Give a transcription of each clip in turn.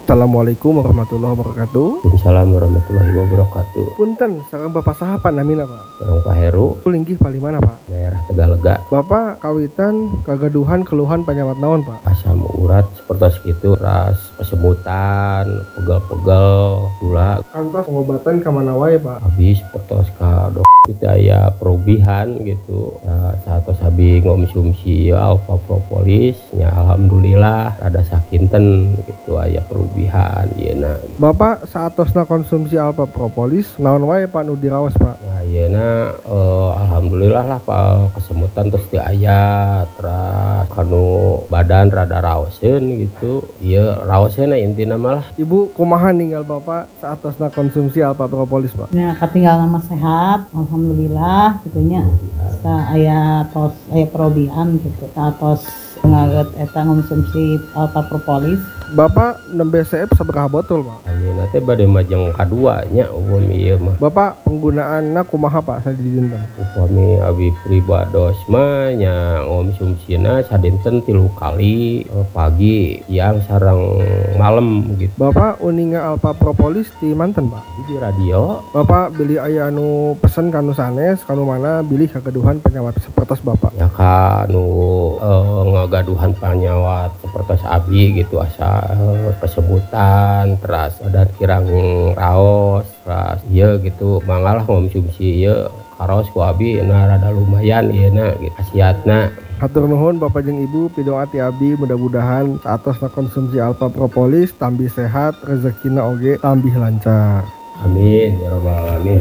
Assalamualaikum warahmatullahi wabarakatuh. Waalaikumsalam warahmatullahi wabarakatuh. Punten, sareng Bapak saha Pak namina Pak? Sareng Pak Heru. Linggih Pak di mana Pak? Daerah Tegalega. Bapak kawitan kagaduhan keluhan panyawat naon Pak? Asam urat seperti itu, ras kesemutan, pegel-pegel, gula. Kantos pengobatan ka mana wae Pak? Habis seperti ka dokter aya perubahan gitu. Nah, saat sabi ngomsumsi alfa propolis, nya alhamdulillah rada sakinten gitu aya perubahan ieu. Bapak saatosna konsumsi alfa propolis naon wae Pak nu diraos Pak? Nah ieu alhamdulillah lah Pak, kesemutan terus teu aya, terus kanu badan rada raoseun gitu. Ieu raoseun intina mah lah. Ibu kumaha ninggal Bapak saatosna konsumsi alfa propolis Pak? Ya katinggal nama sehat alhamdulillah gitunya. Aya tos aya perobihan gitu. Tos ngaget eta ngonsumsi alfa propolis. Bapak nembe CF sabaraha botol Pak? Ayeuna teh bade majeng kadua nya umum ieu mah. Bapak penggunaanna kumaha Pak sadidinten? Upami abi pribados mah nya ngonsumsina sadinten 3 kali, pagi, siang sareng malam gitu. Bapak uninga alfa propolis di manten Pak? Di radio. Bapak beli aya anu pesen kanu sanes kanu mana bilih kagaduhan penyawat sapertos Bapak? Ya kanu ngagaduhan penyawat sapertos abi gitu asa kesebutan, terus ada kirang raos, terus iya gitu mangalah ngonsumsi iya karos ku abi rada lumayan ieu gitu khasiatna. Hatur nuhun Bapak jeung Ibu pidoa ti abdi mudah-mudahan saatosna konsumsi alfa propolis tambih sehat, rezekina oge tambih lancar. Amin ya rabbal alamin.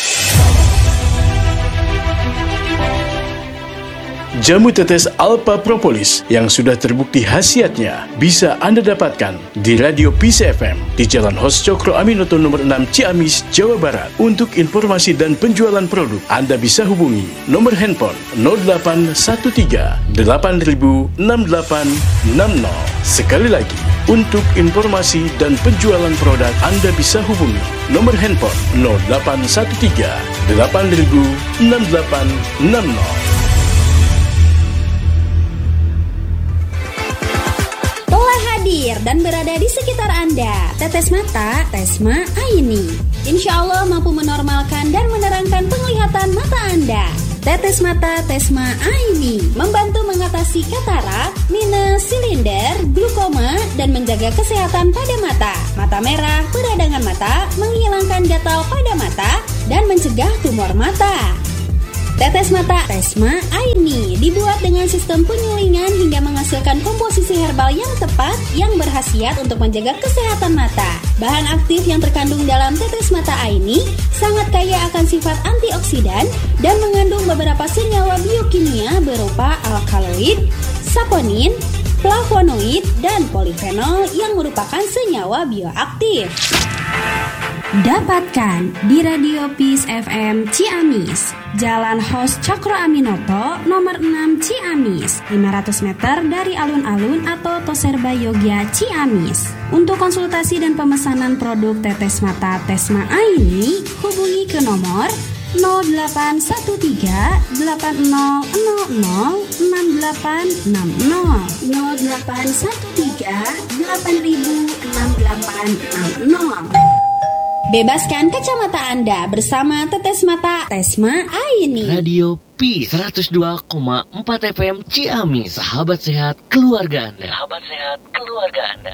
Jamu tetes Alpha Propolis yang sudah terbukti khasiatnya bisa Anda dapatkan di Radio Peace FM di Jalan Hos Cokro Aminoto nomor 6 Ciamis, Jawa Barat. Untuk informasi dan penjualan produk, Anda bisa hubungi nomor handphone 0813 8000 6860. Sekali lagi, untuk informasi dan penjualan produk, Anda bisa hubungi nomor handphone 0813 8000 6860. Dan berada di sekitar Anda. Tetes mata, Tesma Aini. Insya Allah mampu menormalkan dan menerangkan penglihatan mata Anda. Tetes mata Tesma Aini membantu mengatasi katarak, minus, silinder, glukoma, dan menjaga kesehatan pada mata. Mata merah, peradangan mata, menghilangkan gatal pada mata, dan mencegah tumor mata. Tetes mata Tesma Aini dibuat dengan sistem penyulingan hingga menghasilkan komposisi herbal yang tepat yang berkhasiat untuk menjaga kesehatan mata. Bahan aktif yang terkandung dalam tetes mata Aini sangat kaya akan sifat antioksidan dan mengandung beberapa senyawa biokimia berupa alkaloid, saponin, flavonoid, dan polifenol yang merupakan senyawa bioaktif. Dapatkan di Radio Peace FM Ciamis, Jalan Hos Cokro Aminoto, nomor 6 Ciamis, 500 meter dari alun-alun atau Toserba Yogya Ciamis. Untuk konsultasi dan pemesanan produk tetes mata Tesma Aini, hubungi ke nomor 0813 8000 6860 0813 8000 6860. Bebaskan kacamata Anda bersama tetes mata Tesma Aini. Radio P 102,4 FM Ciamis, sahabat sehat keluarga Anda. Sahabat sehat keluarga Anda.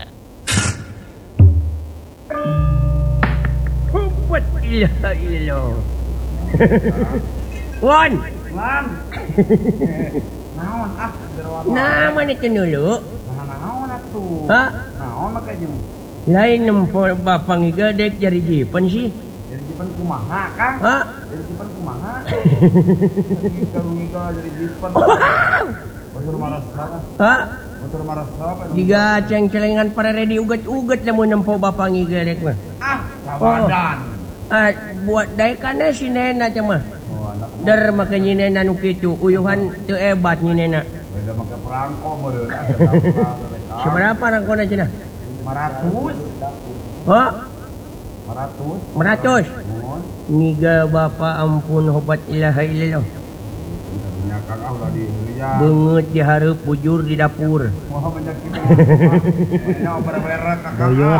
What ilah. Wan. Naon Nama ni kenulu. Naon atuh? Ha? Naon makanya? Lain nempel bapak ngigadek jari jipan sih. Jadi jipan kumaha, Kang? Ha? Jadi jipan kumaha? Kalau ngiga jadi jipan. Motor maras berapa? Ha? Motor maras berapa? Jika ceng-celengan para ready ugat-ugat namun nempel bapak ngigadek mah. Sabadan. Buat daikannya si Nena aja mah. Oh, anak. Dar makanya Nena nu kitu uyuhan teu ebat ni Nena. Beda make perangko meureun. Seberapa rangkona cenah? 500. Ha? 500. 100. Niga bapa ampun hobat ilaha illallah. Minyak Kakak udah di Indonesia. Beungeut dihareup bujur di dapur. Wah banyak kita. Banyak oper-oper kakak. Doyot.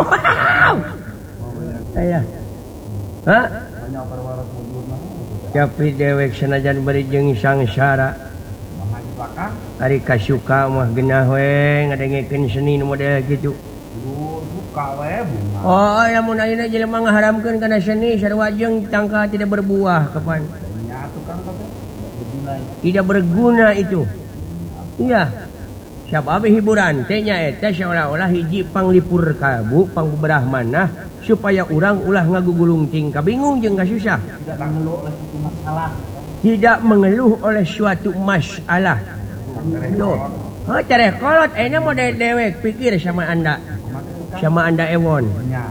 Aya. Hah? Banyak oper-oper bujur mah. Tapi dewek sanajan bari jeung sangsara. Mahal di belakang. Ari kasuka mah geunah we ngadengekeun seni nu model kitu. Suka we bunga. Oh, lamun ayeuna jelema ngaharamkeun kana seni sarua jeung tangka tidak berbuah kapan? Nya tukang kata. Tidak berguna itu. Iya. Siapa hiburan teh nya eta seolah-olah hiji panglipur kalbu pangbeberah manah supaya urang ulah ngagugulung ting kabingung jeung kasusah. Tidak mengeluh oleh suatu masalah. Tidak mengeluh oleh suatu masalah. Tuh. Oh, careh kolot ayeuna model dewek pikir sama Anda. Sama Anda Ewon. Nya.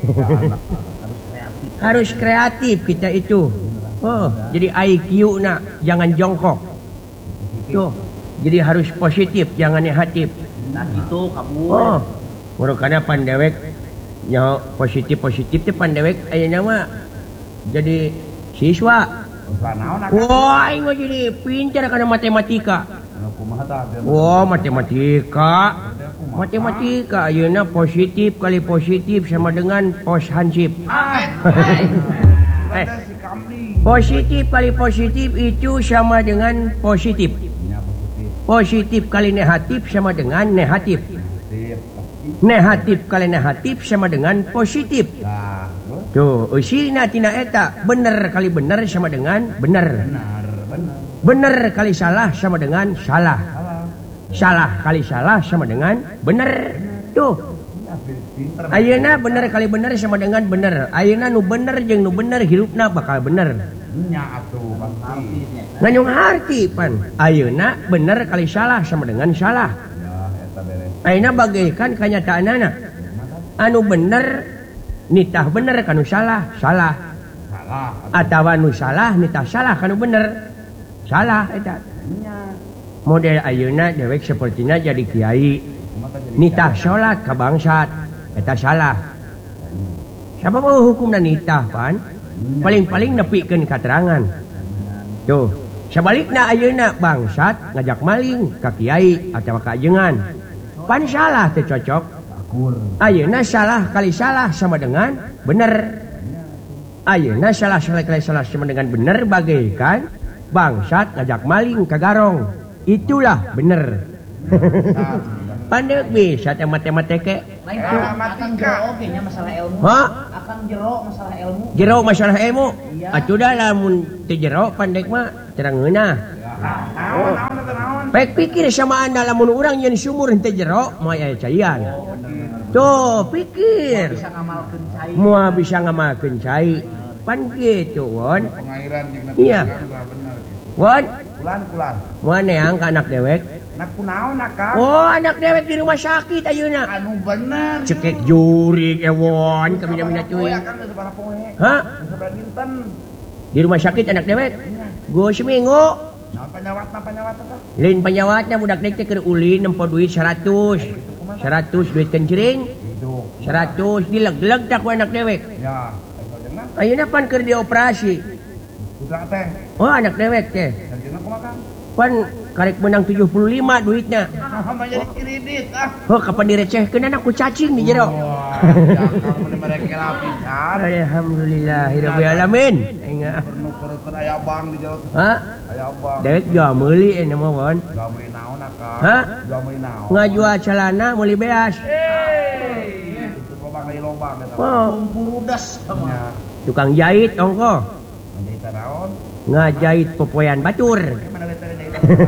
Harus kreatif kita itu. Oh, jadi IQ nak jangan jongkok. Tuh. Jadi harus positif, jangan negatif. Nah itu kabur. Oh. Murukana pandewek nya positif teh pandewek ayeuna mah jadi siswa. Wah, aing mah jadi pintar kana matematika. Wah, matematika ayeuna positif kali positif sama dengan pos hansip. Positif kali positif itu sama dengan positif. Positif kali negatif sama dengan negatif. Negatif kali negatif sama dengan positif. Tuh, usina tina eta bener kali bener sama dengan bener. Bener kali salah sama dengan salah. Salah kali salah sama dengan bener. Tuh. Ayeuna bener kali bener sama dengan bener. Ayeuna nu bener jeung nu bener hirupna bakal bener. Nya atuh pasti. Nganyung harti pan. Ayeuna bener kali salah sama dengan salah. Ayeuna bagaikan kanyataanana. Anu bener nitah bener kanu salah, salah. Atawa nu salah nitah salah kanu bener. Salah eta. Model ayeuna dewek sepertinya jadi kiai. Nitah salat ka bangsat eta salah. Siapa mau hukumna nitah pan? Paling-paling nepikeun katerangan. Tuh, sabalikna ayeuna bangsat ngajak maling ka kiai atawa ka ajengan. Pan salah teh cocok. Ayeuna salah kali salah sama dengan bener. Ayeuna salah kali salah sama dengan bener bagaikan bangsat ngajak maling ka garong. Itulah bener. Pandai bisa teh matematika. Lain akan jero oge nya masalah ilmu. Hah? Akan jero masalah ilmu. Jero masalah ilmu. Atuh da lamun teu jero pandek mah terang ngeunah. Baik pikir sama Anda lamun urang nyeun sumur teu jero moal aya caian. Tuh, pikir. Moal bisa ngamalkeun cai. Pan kitu, Won. Pengairan jeung Iya. Won, kulan. moal neang ka anak dewek. Nak kunaon Kak? Oh, anak dewek di rumah sakit ayeuna. Anu bener. Cekek jurig ewon ka mina-mina cuy. Kan geus sabaraha poe. Hah? Sabaraha dinten. Di rumah sakit anak dewek? Gue seminggu. Nah, penyawat eta. Lain penyawatnya budak dek teh keur ulin nempo duit 100. 100 duit kencering. 100 dileg-leg tak ku anak dewek. Ya, Ayeuna pan keur dioperasi. budak teh. Oh, anak dewek teh. Sarjana kumaha Kang? Pan karek menang 75 duitnya. Mah jadi kredit Oh, kapan direcehkeun anak ku cacing di jero. Wah, kamu nih mereka lapisan. Alhamdulillahirabbil alamin. Ingat. Perlu aya bank di jero. Hah? Aya bank. Dewek jual meuli enya mah, Won. Jual meuli naon Kang? Hah? Jual meuli naon? Ngajual celana meuli beas. Itu lobang eta. Oh, Burudas Ya, tukang jahit ongko. menjadi naon? Ngajahit popoyan batur. Mana we teh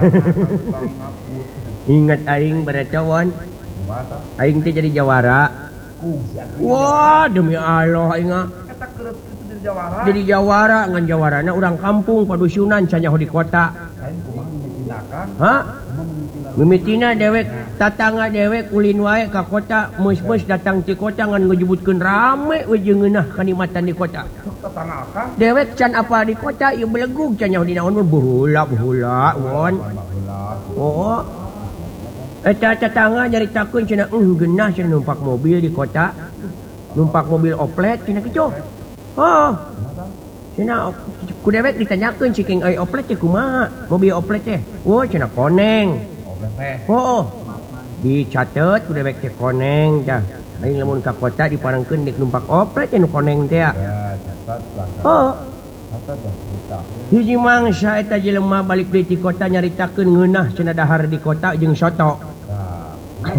Ingat aing berecawon. Mata. Aing teh jadi jawara. Wah, demi Allah aing Eta keureup kitu di Jawara. jadi jawara ngan jawarana urang kampung padusunan canyaho di kota. Lain kumaha ditindakkan? Hah? Mimitina dewek tatangga dewek ulin wae ka kota, meus-meus datang ti kota ngan ngejebutkeun rame we jeung ngeunah kanikmatan di kota. Tetangga Kang. Dewek can apa di kota ieu belegug can nyaho di naon mah buhula won. Oh. Eta tetangga nyaritakeun cenah geunah cenah numpak mobil di kota. Numpak mobil oplet cenah kitu. Oh. Cenah ku dewek ditanyakeun ciking euy oplet teh kumaha? Mobil oplet teh. Oh cenah koneng. Oplet teh. Oh. Dicatet ku dewek teh koneng tah. Aing lamun ka kota diparengkeun dik numpak oplet teh nu koneng teh. Ya, catat belakang. Oh. Catat dah kita. Hiji mangsa eta jelema balik deui ti kota nyaritakeun ngeunah cenah dahar di kota jeung soto. Nah,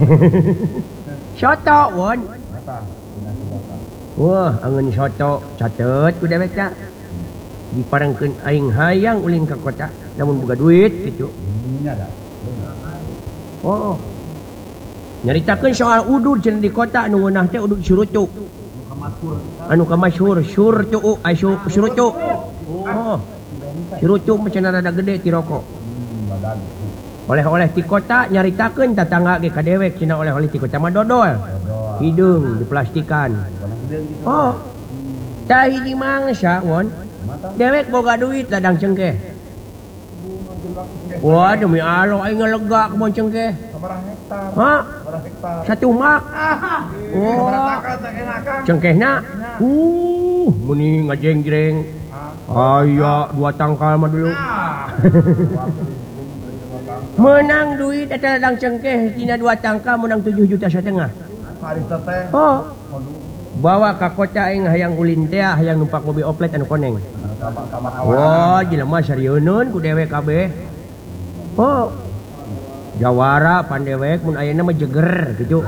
Soto won. mata. Dina sebata. Wah, angeun soto catet ku dewek teh. Diparengkeun aing hayang ulin ka kota namun boga duit gitu. Ininya dah. Oh. Nyaritakeun soal udud cenah di kota anu ngeunah teh udud surutu. Anu kamasyhur surtu ay surutu. Oh. Surutu mah cenah rada gede ti rokok. Badan. Oleh-oleh ti kota nyaritakeun tatangga ge ka dewek cenah oleh-oleh ti kota mah dodol. Hidung diplastikan. Oh. Tah hiji mangsa won. Dewek boga duit ladang cengkeh. Wah demi Allah aing lega kebon cengkeh. Sabaraha hektar? Hah? Sabaraha hektar? 1 mak. Oh. Cengkehna. Muni ngajeng-jreng. Aya 2 tangkal mah dulu. Menang duit eta ladang cengkeh dina 2 tangkal menang 7,5 juta. Hari teh. Oh. Bawa ka kota aing hayang ulin teh hayang numpak mobil oplet anu koneng. Wah, jelema sarieun ku dewek kabeh. Oh. Jawara pandewek mun ayeuna mah jeger gitu.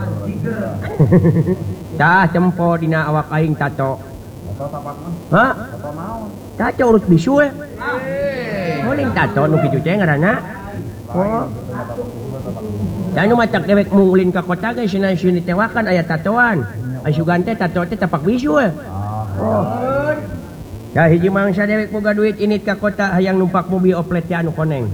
Tah tempo dina awak aing tato. Tato tapak mah. Hah? Tato naon? Tato urut bisu we. Muling tato nu kitu teh ngaranna. Oh. Dan nu matak dewek mung ulin ka kota ge cenah sieun ditewakan aya tatoan. Ai sugan teh tato teh tapak bisu we. Oh. Ya hiji mangsa dewek boga duit init ka kota hayang numpak mobil oplet teh anu koneng.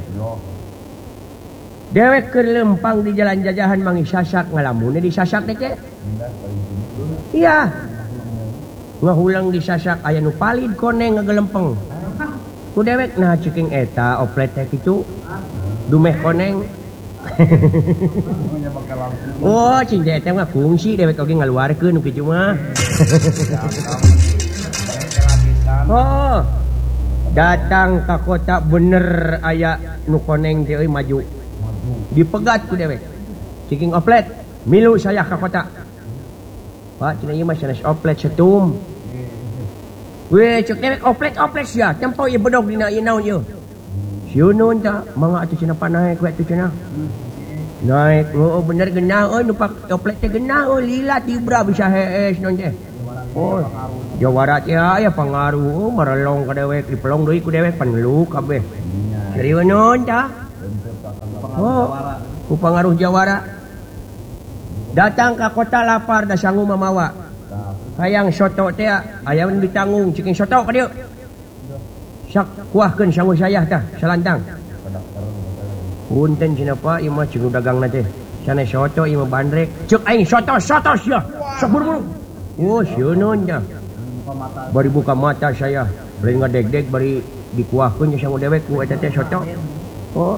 Dewek keur lempang di jalan jajahan mangi sasak ngalamun di sasak teh. Iya. Ngahulang di sasak aya nu palid koneng ngagelempeng. Ku dewek nah ceking eta oplet teh kitu. Dumeh koneng. Oh, cing teh mah fungsi dewek oge ngaluarkeun nu kitu mah. Oh. Datang ka kota bener aya nu koneng teh euy maju. Dipegat ku dewek. Ciking oplet, milu saya ka kota. Pak, cenah ieu mah sanes oplet setum. Weh, cek dewek oplet sia, tempo ieu bedog dina ieu naon ieu. Sieuneun tah, mangga atuh cenah panaik we atuh cenah. Naik, oh bener genah euy numpak oplet teh genah euy lila tibra bisa hees non teh. Oh, jawara teh aya pangaruh marelong ka dewek dipelong deui ku dewek panelu kabeh. Serieuneun tah. Oh, ku pangaruh jawara. Datang ka kota lapar da sanggup mamawa. Hayang soto teh aya nu ditanggung ciking soto ka dieu. Sak kuahkeun sanggup saya tah salantang. Punten cenah Pak ieu mah cing dagangna teh. Sanes soto ieu mah bandrek. Ceuk aing soto sia. Sok buru-buru. Oh, sieuneun tah. Bari buka mata saya. Bari ngadeg-deg bari dikuahkeun sanggup dewek ku eta teh soto. Oh.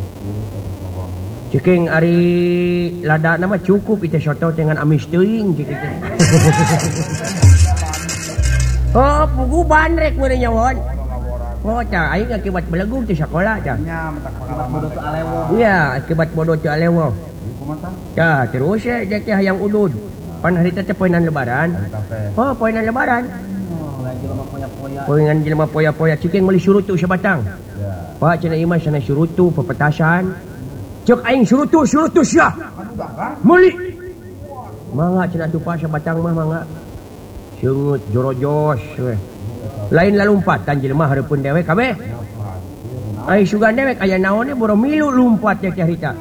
Ceking ari lada nama cukup itu soto dengan amis teuing ceking teh. Oh, pugu bandrek meureun nya won. Oh, tah aing akibat belegu teh sakola tah. Nya mentak pengalaman teh alewo. Iya, akibat bodoh teh alewo. Kumaha? Tah, terus ya teh hayang udud. Pan harita teh poenan lebaran. Oh, poenan lebaran. Poenan jelema poya-poya ceking meuli surutu sabatang. Pak cenah ieu mah cenah surutu pepetasan. Cek aing surutu sia. Meuli. Mangga cenah tupa sabatang mah mangga. Seungeut jorojos we. Lain lalumpatan jelema hareupeun dewek kabeh. Ai sugan dewek aya naon boro milu lumpat teh harita.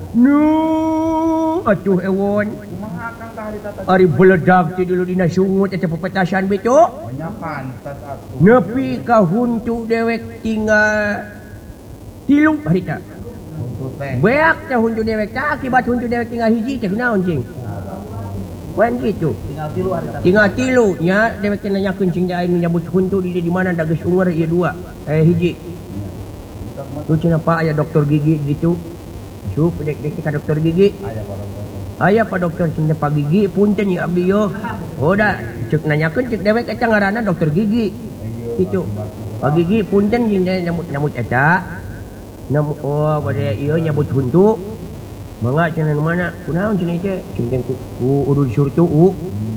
Nu atuh ewon. Ari beledag ti dulu dina sungut eta pepetasan bitu. Nya pantes atuh. Nepi ka huntu dewek tinggal 3 harita. Beak teh huntu dewek teh akibat huntu dewek tinggal hiji teh kunaon cing? Wan gitu. Tinggal 3 nya dewek teh nanyakeun cing aing nyabut huntu di mana da geus umur ieu 2. Hiji. Tu cenah Pak aya dokter gigi gitu. Cuk dek-dek ka dokter gigi. Aya Pak dokter cenah Pak gigi punten ya abdi yo. Oh da ceuk nanyakeun ceuk dewek eta ngaranna dokter gigi. gitu pagi punten nyambut eta nyambut pada iya nyambut huntu mangga cenah mana kunaon cenah teh cenah ku udah disuruh tuh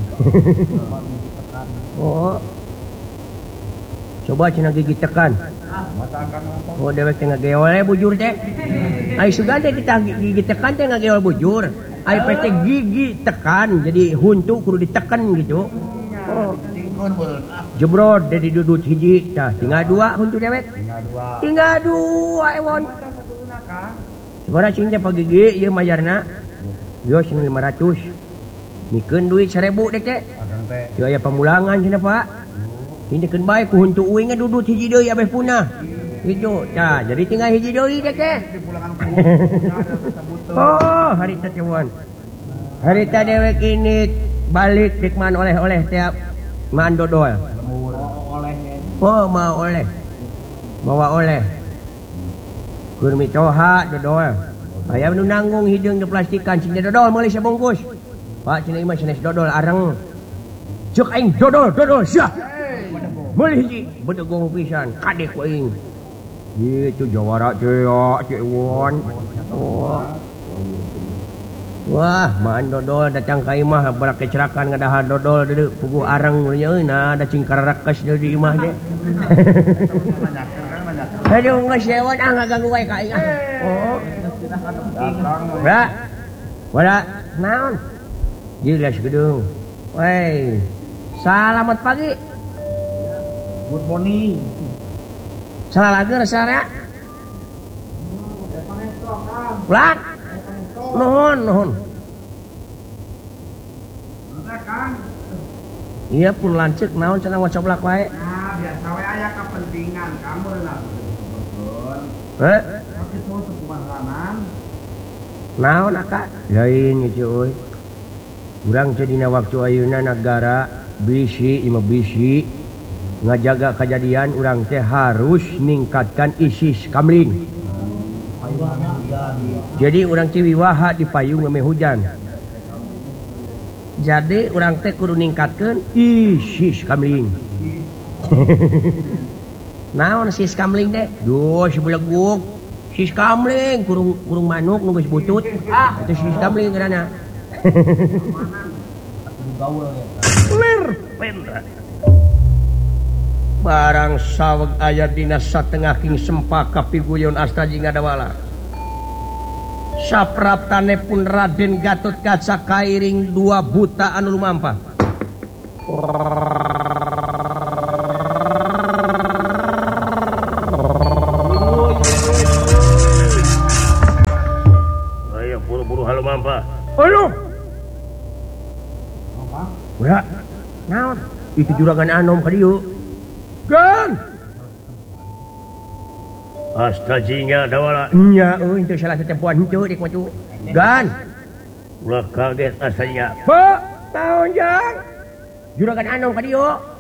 oh coba cenah gigi tekan oh dewek teh ngageol bujur teh ai sugan teh kita gigi tekan teh ngageol bujur ai PT gigi tekan jadi huntu kudu ditekan gitu oh jebrod dari dudut hiji tah tinggal 2 huntu dewek tinggal 2 ewon sebenarnya cing teh pagi ge ieu mayarna yo 500 mikeun duit 1000 dek teh teu aya pamulangan cenah Pak hindekeun bae ku huntu uing dudut hiji deui abeh punah gitu tah jadi tinggal hiji deui dek teh oh harita teh wan harita dewek ini balik dek man oleh-oleh tiap man dodol oh mau oleh bawa oleh keur mitoha dodol aya nu nanggung hideung di plastikan cing dodol meuli sabungkus Pak cenah imah sanes dodol areng ceuk aing dodol sia meuli hiji bedegong pisan kade ku aing itu jawara teh cek won oh wah maan dodol datang ka imah barak kecerakan ngadaha dodol deui puguh areng euy nah da cing kararakes deui di imah teh aduh ngasewon ngaganggu wae ka aing oh wala naon jelas gedung woi selamat pagi good morning salah lagi rasanya ulang nuhun iya pun lancik naon cenah ngocoblak wae nah biasa we aya kepentingan kamu lah itu sepemahaman naon akak lain gitu euy urang teh dina waktu ayeuna negara bisi imah bisi ngajaga kejadian urang teh harus ningkatkan isi kamling jadi urang teh wiwaha di payung meme hujan jadi urang teh kudu ningkatkeun isi kamling naon sis kamling teh duh sibuleguk sis kamling kurung manuk nu geus butut itu sis kamling ngaranna lir pendra barang saweg aya dina satengah king sempaka piguyon asta jingadawala sapraptane pun Raden Gatot Kaca kairing 2 buta anu lumampah ayo buru-buru halu mampah ayo ya naon itu juragan anom ka dieu gan astajinya dawala nya euy teu salah tetempuan henteu dik maju gan ulah kaget astajinya pak taon jang juragan anom ka dieu